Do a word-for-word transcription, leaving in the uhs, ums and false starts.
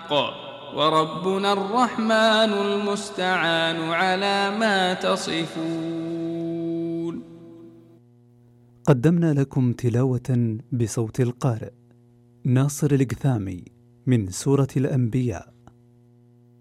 الحق، وربنا الرحمن المستعان على ما تصفون. قدمنا لكم تلاوة بصوت القارئ ناصر القثامي من سورة الأنبياء.